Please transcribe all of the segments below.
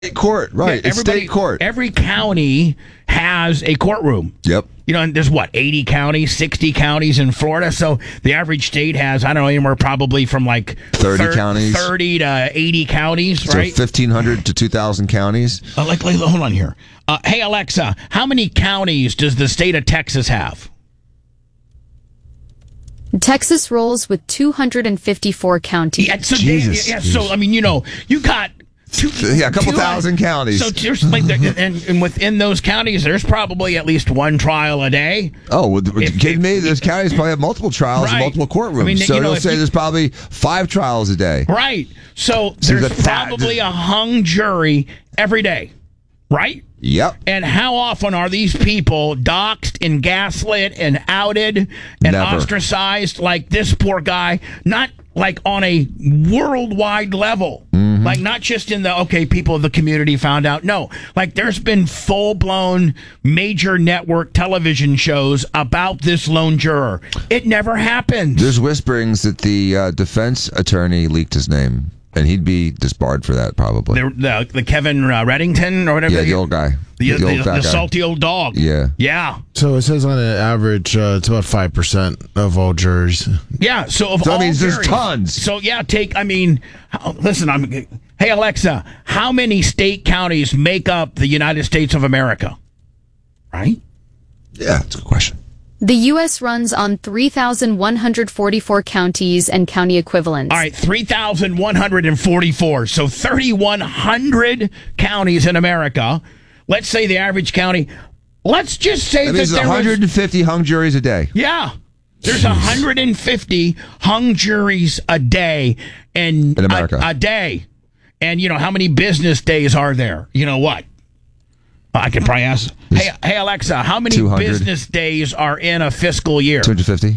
State court, right? It's state court. Every county has a courtroom. Yep. You know, and there's 80 counties, 60 counties in Florida. So the average state has, I don't know, anywhere probably from 30 counties, 30 to 80 counties, so right? 1,500 to 2,000 counties. Hold on here. Hey Alexa, how many counties does the state of Texas have? Texas rolls with 254 counties. Yeah, so Jesus. so I mean, you got a couple thousand counties. So there's and within those counties, there's probably at least one trial a day. Oh, kidding me? Those counties probably have multiple trials and multiple courtrooms. I mean, so you'll say there's probably 5 trials a day. Right. So there's probably a hung jury every day, right? Yep. And how often are these people doxxed and gaslit and outed and ostracized like this poor guy? Not on a worldwide level. Mm-hmm. Not just in people of the community found out. No, there's been full-blown major network television shows about this lone juror. It never happened. There's whisperings that the defense attorney leaked his name. And he'd be disbarred for that, probably. The Kevin Reddington or whatever. Yeah, the old guy. The salty old dog. Yeah. Yeah. So it says on an average, it's about 5% of all juries. Yeah, so that means there's tons. So, yeah, listen, hey, Alexa, how many state counties make up the United States of America? Right? Yeah, that's a good question. The U.S. runs on 3,144 counties and county equivalents. All right, 3,144. So 3,100 counties in America. Let's say the average county. Let's just say that there's 150 hung juries a day. Yeah. There's 150 hung juries a day. In America. A day. And, how many business days are there? You know what? I can probably ask. Hey Alexa, how many 200. business days are in a fiscal year? 250.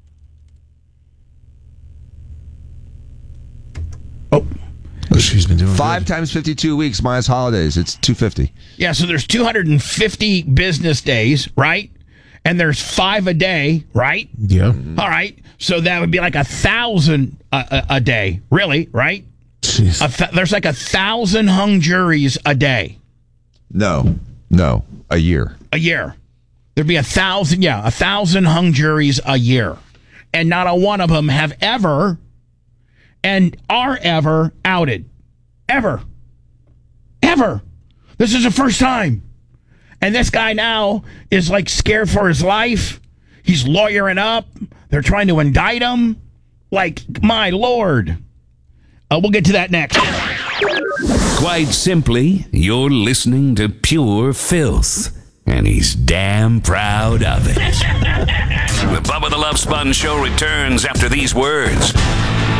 Oh, she's been doing 5 times 52 weeks minus holidays. It's 250. Yeah, so there's 250 business days, right? And there's 5 a day, right? Yeah. All right, so that would be 1,000 a day, really, right? Jeez. There's 1,000 hung juries a day. No, a year. A year. There'd be 1,000 hung juries a year. And not a one of them have ever and are ever outed. Ever. This is the first time. And this guy now is scared for his life. He's lawyering up. They're trying to indict him. My Lord. We'll get to that next. Quite simply, you're listening to pure filth, and he's damn proud of it. The Bubba the Love Sponge Show returns after these words.